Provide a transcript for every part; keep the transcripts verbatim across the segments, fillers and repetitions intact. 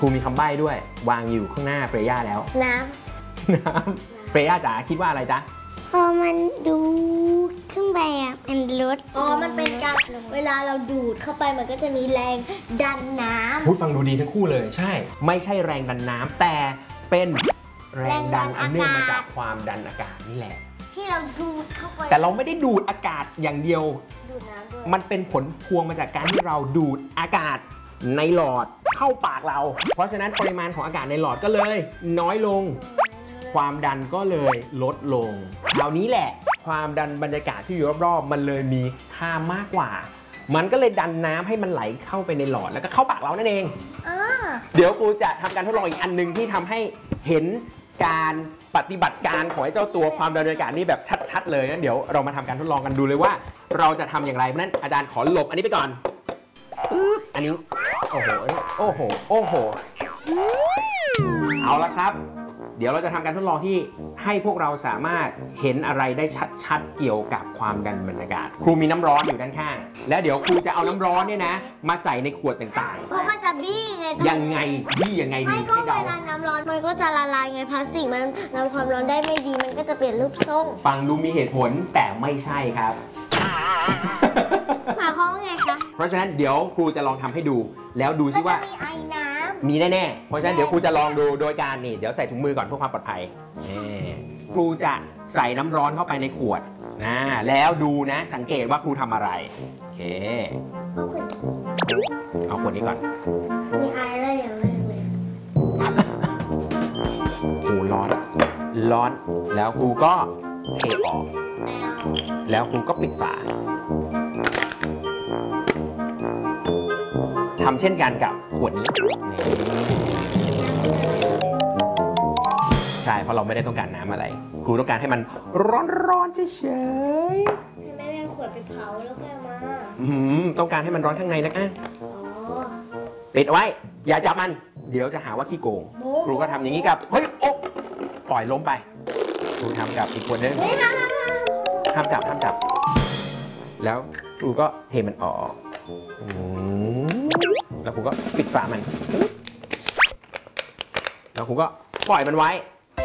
ครูมีคำใบ้ด้วยวางอยู่ข้างหน้าเฟรย่าแล้วน้ำน้ำเฟรย่าจ๋าคิดว่าอะไรจ๊ะพอมันดูขึ้นไปอ่ะมันลดอ๋อมันเป็นการเวลาเราดูดเข้าไปมันก็จะมีแรงดันน้ำพูดฟังดูดีทั้งคู่เลยใช่ไม่ใช่แรงดันน้ำแต่เป็นแรงดันอันเนื่องมาจากความดันอากาศนี่แหละที่เราดูดเข้าไปแต่เราไม่ได้ดูดอากาศอย่างเดียวดูดน้ำด้วยมันเป็นผลพวงมาจากการที่เราดูดอากาศในหลอดเข้าปากเราเพราะฉะนั้นปริมาณของอากาศในหลอดก็เลยน้อยลงความดันก็เลยลดลงคราวนี้แหละความดันบรรยากาศที่อยู่รอบๆมันเลยมีค่ามากกว่ามันก็เลยดันน้ำให้มันไหลเข้าไปในหลอดแล้วก็เข้าปากเรานั่นเองเดี๋ยวกูจะทำการทดลองอีกอันนึงที่ทำให้เห็นการปฏิบัติการของไอ้เจ้าตัวความดันบรรยากาศนี่แบบชัดๆเลยนะเดี๋ยวเรามาทำการทดลองกันดูเลยว่าเราจะทำอย่างไรเพราะนั้นอาจารย์ขอหลบอันนี้ไปก่อนอันนี้โอ้โหโอ้โหโอ้โหเอาละครับเดี๋ยวเราจะทำการทดลองที่ให้พวกเราสามารถเห็นอะไรได้ชัดๆเกี่ยวกับความดันบรรยากาศครูมีน้ำร้อนอยู่ด้านข้างแล้วเดี๋ยวครูจะเอาน้ำร้อนเนี่ยนะมาใส่ในขวดต่างๆเพราะมันจะบี้ไงยังไงบี้ยังไงดีไม่ก็เวลาน้ำร้อนมันก็จะละลายไงพลาสติกมันนำความร้อนได้ไม่ดีมันก็จะเปลี่ยนรูปทรงฟังดูมีเหตุผลแต่ไม่ใช่ครับหมายความว่าไงคะเพราะฉะนั้นเดี๋ยวครูจะลองทำให้ดูแล้วดูซิว่ามีไอน้ำมีแน่ๆเพราะฉะนั้นเดี๋ยวครูจะลองดูโดยการนี่เดี๋ยวใส่ถุงมือก่อนเพื่อความปลอดภัยครูจะใส่น้ำร้อนเข้าไปในขวดนะแล้วดูนะสังเกตว่าครูทำอะไรโอเคเอาขวดนี้ก่อนมีไออะไรอย่างไรเลยครูร้อนร้อนแล้วครูก็เทออกแล้วครูก็ปิดฝาทำเช่นกันกับขวดนี้ใช่เพราะเราไม่ได้ต้องการน้ำอะไรครูต้องการให้มันร้อนๆเฉยๆให้ไม่เป็นขวดไปเผาแล้วค่อยมาต้องการให้มันร้อนข้างในนะคะปิดไว้อย่าจับมันเดี๋ยวจะหาว่าขี้โกงครูก็ทำอย่างนี้กับเฮ้ยโอ๊ะปล่อยล้มไปครูทำกับอีกขวดนึงห้ามจับห้ามจับแล้วครูก็เทมันออกแล้วครูก็ปิดฝามันแล้วครูก็ปล่อยมันไว้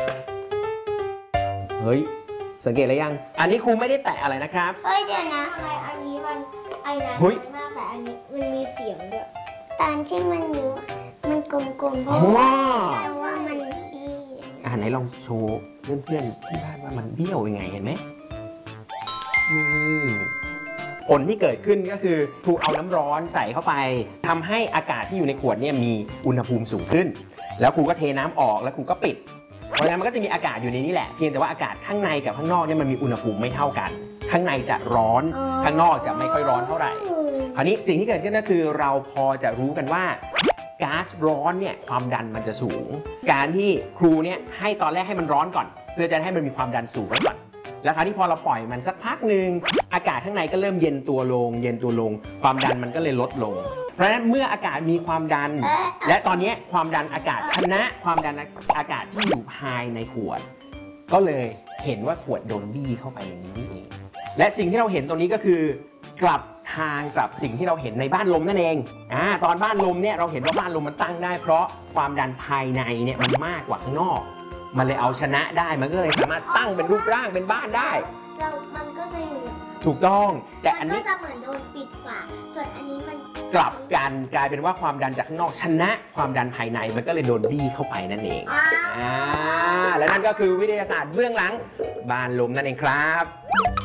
เฮ้ยสังเกตอะไรยังอันนี้ครูไม่ได้แตะอะไรนะครับเฮ้ยเดี๋ยวนะทำไมอันนี้มันไอ้น้ำน้อยมากแต่อันนี้มันมีเสียงด้วยตอนที่มันอยู่มันกลมๆเพราะว่าใช่ว่ามันบี้อ่าไหนลองโชว์เพื่อนๆที่บ้านว่ามันเบี้ยวยังไงเห็นไหมนี่ผลที่เกิดขึ้นก็คือครูเอาน้ำร้อนใส่เข้าไปทำให้อากาศที่อยู่ในขวดเนี่ยมีอุณหภูมิสูงขึ้นแล้วครูก็เทน้ำออกแล้วครูก็ปิดเพราะฉะนั้นมันก็จะมีอากาศอยู่ในนี้แหละเพียงแต่ว่าอากาศข้างในกับข้างนอกเนี่ยมันมีอุณหภูมิไม่เท่ากันข้างในจะร้อนข้างนอกจะไม่ค่อยร้อนเท่าไหร่คราวนี้สิ่งที่เกิดขึ้นก็คือเราพอจะรู้กันว่าก๊าซร้อนเนี่ยความดันมันจะสูงการที่ครูเนี่ยให้ตอนแรกให้มันร้อนก่อนเพื่อจะให้มันมีความดันสูงไว้ก่อนแล้วคราวนี้พอเราปล่อยมันสักพักหนึ่งอากาศข้างในก็เริ่มเย็นตัวลงเย็นตัวลงความดันมันก็เลยลดลงเพราะฉะนั้นเมื่ออากาศมีความดันและตอนนี้ความดันอากาศชนะความดันอากาศที่อยู่ภายในขวดก็เลยเห็นว่าขวดโดนบี้เข้าไปอย่างนี้นี่เองและสิ่งที่เราเห็นตรงนี้ก็คือกลับทางกับสิ่งที่เราเห็นในบ้านลมนั่นเองอ่าตอนบ้านลมเนี่ยเราเห็นว่าบ้านลมมันตั้งได้เพราะความดันภายในเนี่ยมันมากกว่าข้างนอกมันเลยเอาชนะได้มันก็เลยสามารถตั้งเป็นรูปร่างเป็นบ้านได้เรามันก็จะอยู่ถูกต้องแต่อันนี้ก็จะเหมือนโดนปิดฝาส่วนอันนี้มันกลับกันกลายเป็นว่าความดันจากข้างนอกชนะความดันภายในมันก็เลยโดนบี้เข้าไปนั่นเองอ่าและนั่นก็คือวิทยาศาสตร์เบื้องหลังบ้านลมนั่นเองครับ